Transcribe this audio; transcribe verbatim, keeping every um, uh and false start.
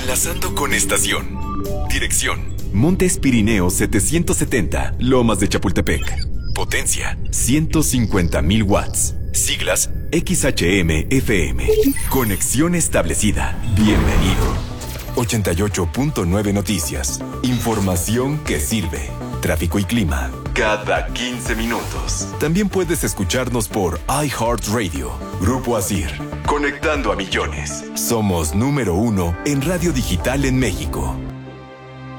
Enlazando con estación. Dirección: Montes Pirineos setecientos setenta, Lomas de Chapultepec. Potencia: ciento cincuenta mil watts. Siglas: X H M F M. Conexión establecida. Bienvenido. ochenta y ocho punto nueve Noticias. Información que sirve. Tráfico y clima cada quince minutos. También puedes escucharnos por iHeartRadio. Grupo Asir. Conectando a millones. Somos número uno en radio digital en México.